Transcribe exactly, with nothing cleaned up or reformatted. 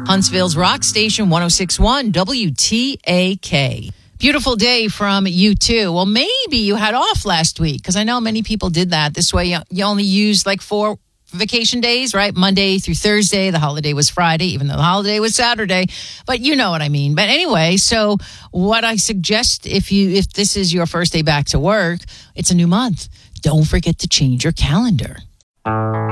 Huntsville's Rock Station one oh six point one W T A K. Beautiful day from you too. Well, maybe you had off last week because I know many people did that. This way you, you only used like four vacation days, right? Monday through Thursday. The holiday was Friday, even though the holiday was Saturday. But you know what I mean. But anyway, so what I suggest if you if this is your first day back to work, it's a new month. Don't forget to change your calendar.